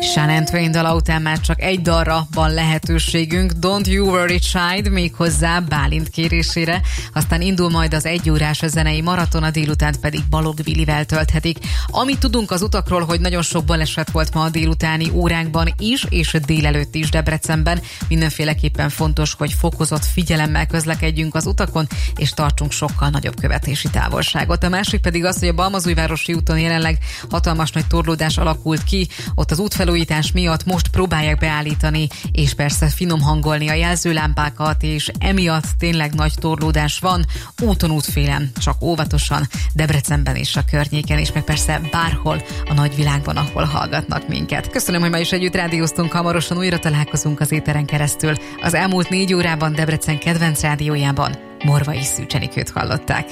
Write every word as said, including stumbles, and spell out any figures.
Shania Twain dala után már csak egy dalra van lehetőségünk, Don't You Worry Child, méghozzá Bálint kérésére, aztán indul majd az egyórás zenei maraton, a délután pedig Balogh Willivel tölthetik. Amit tudunk az utakról, hogy nagyon sok baleset volt ma a délutáni órákban is, és délelőtt is Debrecenben. Mindenféleképpen fontos, hogy fokozott figyelemmel közlekedjünk az utakon, és tartsunk sokkal nagyobb követési távolságot. A másik pedig az, hogy a Balmazújvárosi úton jelenleg hatalmas nagy torlódás alakult ki, ott az útfelújítás miatt most próbálják beállítani, és persze finom hangolni a jelzőlámpákat, és emiatt tényleg nagy torlódás van, úton útfélen, csak óvatosan, Debrecenben és a környéken, és meg persze bárhol a nagyvilágban, ahol hallgatnak minket. Köszönöm, hogy ma is együtt rádióztunk, hamarosan újra találkozunk az éteren keresztül. Az elmúlt négy órában Debrecen kedvenc rádiójában Morvai Szűcs Enikőt hallották.